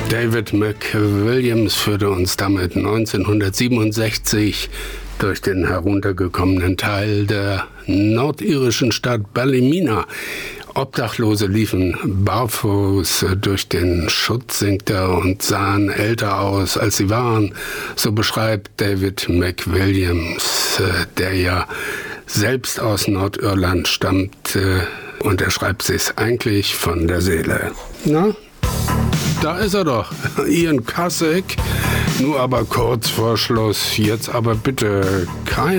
David McWilliams führte uns damit 1967 durch den heruntergekommenen Teil der nordirischen Stadt Ballymena. Obdachlose liefen barfuß durch den Schutt, singt er, und sahen älter aus, als sie waren. So beschreibt David McWilliams, der ja selbst aus Nordirland stammt, und er schreibt sich's eigentlich von der Seele. Na? Da ist er doch, Ian Cussick, nur aber kurz vor Schluss. Jetzt aber bitte kein